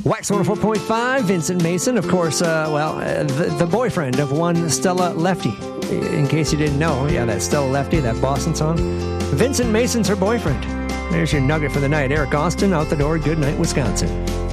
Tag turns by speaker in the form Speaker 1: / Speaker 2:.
Speaker 1: Wax 104.5, Vincent Mason, of course, the boyfriend of one Stella Lefty. In case you didn't know, yeah, that Stella Lefty, that Boston song. Vincent Mason's her boyfriend. There's your nugget for the night. Eric Austin, out the door, good night, Wisconsin.